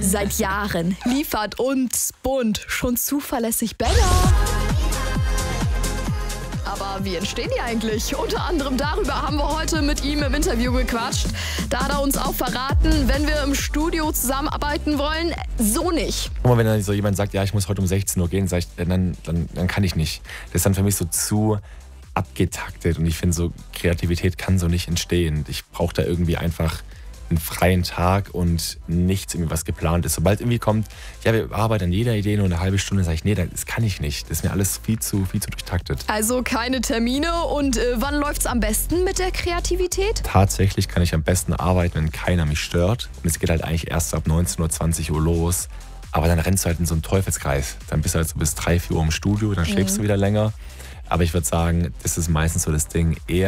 Seit Jahren liefert uns bunt schon zuverlässig Bälle. Aber wie entstehen die eigentlich? Unter anderem darüber haben wir heute mit ihm im Interview gequatscht. Da hat er uns auch verraten, wenn wir im Studio zusammenarbeiten wollen, so nicht. Guck mal, wenn dann so jemand sagt, ja, ich muss heute um 16 Uhr gehen, sag ich, dann kann ich nicht. Das ist dann für mich so zu abgetaktet und ich finde, so Kreativität kann so nicht entstehen. Ich brauche da irgendwie einfach einen freien Tag und nichts irgendwie was geplant ist. Sobald irgendwie kommt, ja, wir arbeiten an jeder Idee nur eine halbe Stunde, sage ich, nee, das kann ich nicht. Das ist mir alles viel zu durchtaktet. Also keine Termine und wann läuft's am besten mit der Kreativität? Tatsächlich kann ich am besten arbeiten, wenn keiner mich stört. Und es geht halt eigentlich erst ab 19 Uhr, 20 Uhr los. Aber dann rennst du halt in so einen Teufelskreis. Dann bist du halt so bis 3, 4 Uhr im Studio, dann schläfst du wieder länger. Aber ich würde sagen, das ist meistens so das Ding, eher